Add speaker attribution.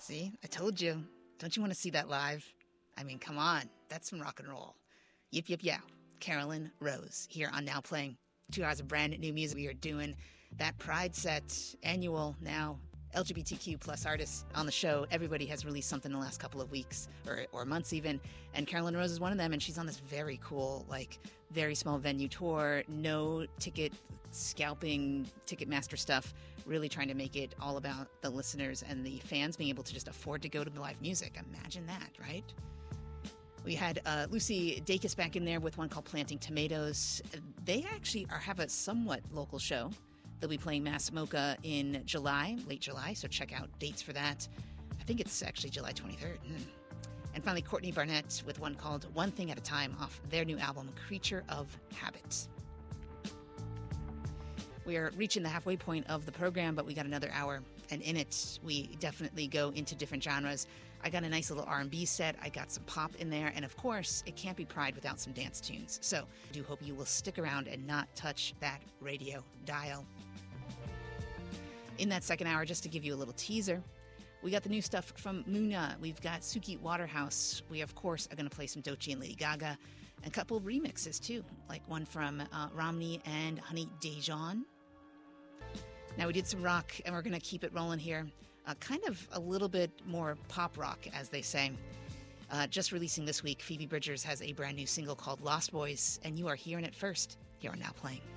Speaker 1: See, I told you. Don't you want to see that live? I mean, come on. That's some rock and roll. Yip, yip, yow. Carolyn Rose here on Now Playing. 2 hours of brand new music. We are doing that Pride Set annual now. LGBTQ plus artists on the show. Everybody has released something in the last couple of weeks or months even. And Carolyn Rose is one of them. And she's on this very cool, like, very small venue tour. No ticket scalping, Ticketmaster stuff. Really trying to make it all about the listeners and the fans being able to just afford to go to the live music. Imagine that, right? We had Lucy Dacus back in there with one called Planting Tomatoes. They actually have a somewhat local show. They'll be playing Mass Mocha in July, late July, so check out dates for that. I think it's actually July 23rd. And finally, Courtney Barnett with one called One Thing at a Time off their new album, Creature of Habit. We are reaching the halfway point of the program, but we got another hour. And in it, we definitely go into different genres. I got a nice little R&B set. I got some pop in there. And of course, it can't be Pride without some dance tunes. So I do hope you will stick around and not touch that radio dial. In that second hour, just to give you a little teaser, we got the new stuff from Muna. We've got Suki Waterhouse. We, of course, are going to play some Doechii and Lady Gaga. And a couple remixes, too, like one from Romney and Honey Dijon. Now, we did some rock, and we're going to keep it rolling here. Kind of a little bit more pop rock, as they say. Just releasing this week, Phoebe Bridgers has a brand new single called Lost Boys, and you are hearing it first here on Now Playing.